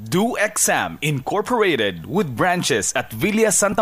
Do Exam Incorporated with branches at Villa Santa